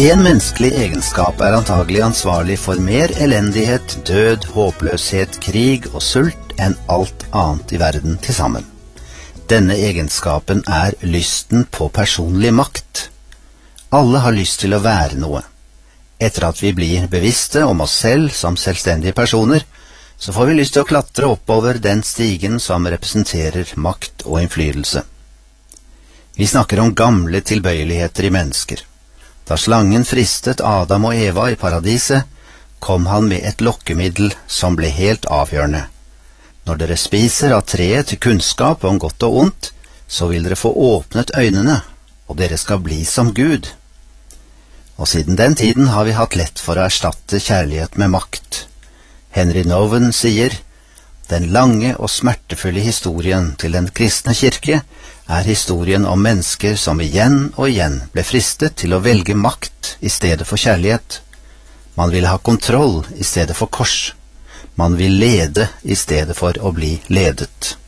En menneskelig egenskap antagelig ansvarlig for mer elendighet, død, håpløshet, krig og sult enn alt annet i verden til sammen. Denne egenskapen lysten på personlig makt. Alle har lyst til å være noe. Etter at vi blir bevisste om oss selv som selvstendige personer, så får vi lyst til å klatre oppover den stigen som representerer makt og innflytelse. Vi snakker om gamle tilbøyeligheter i mennesker. Da slangen fristet Adam og Eva i paradiset, kom han med et lokkemiddel som ble helt avgjørende. Når dere spiser av treet til kunnskap om godt og ondt, så vil dere få åpnet øynene, og dere skal bli som Gud. Og siden den tiden har vi hatt lett for å erstatte kjærlighet med makt. Henry Nouwen sier, «Den lange og smertefulle historien til den kristne kirke historien om mennesker som igjen og igjen ble fristet til å velge makt i stedet for kjærlighet. Man vil ha kontroll i stedet for kors. Man vil lede i stedet for å bli ledet.»